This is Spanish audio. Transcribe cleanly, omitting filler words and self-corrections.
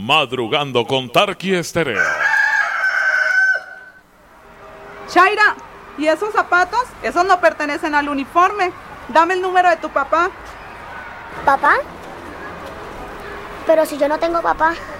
Madrugando con Tarqui Estéreo. Shaira, ¿y esos zapatos? Esos no pertenecen al uniforme. Dame el número de tu papá. ¿Papá? Pero si yo no tengo papá.